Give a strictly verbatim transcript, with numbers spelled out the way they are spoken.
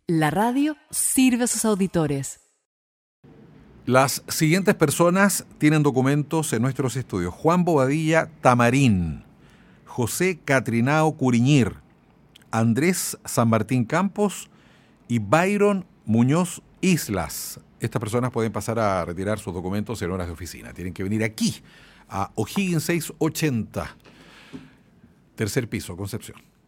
La radio sirve a sus auditores. Las siguientes personas tienen documentos en nuestros estudios: Juan Bobadilla Tamarín, José Catrinao Curiñir, Andrés San Martín Campos y Byron Muñoz Islas. Estas personas pueden pasar a retirar sus documentos en horas de oficina. Tienen que venir aquí, a O'Higgins seiscientos ochenta, tercer piso, Concepción.